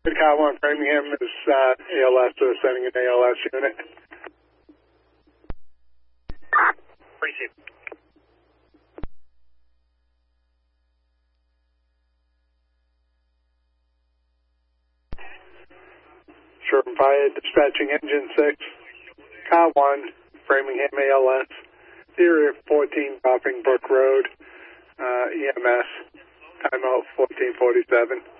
Good Car 1, Framingham is ALS sending an ALS unit. Appreciate it. Sherman Fire dispatching engine 6, Car 1, Framingham ALS, Area 14, Boffing Brook Road, EMS, timeout 1447.